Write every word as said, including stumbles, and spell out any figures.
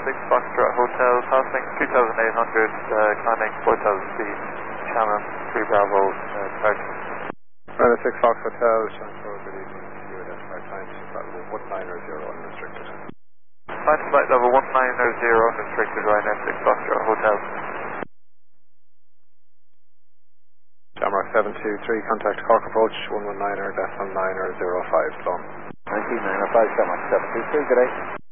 six Foxtrot Hotel, passing two thousand eight hundred, uh, climbing four thousand feet, Shannon, three Bravo, uh, departure. Runway six Fox Hotel, Shannon Road, good evening. You identified climb to flight level one nine zero unrestricted. Climb to flight level one nine zero unrestricted, Ryanair six Foxtrot Hotel. Jamrock seven two three, contact Cork approach one one nine er decimal nine er zero five, slow. nineteen nine oh five, Jamrock seven two three, good day.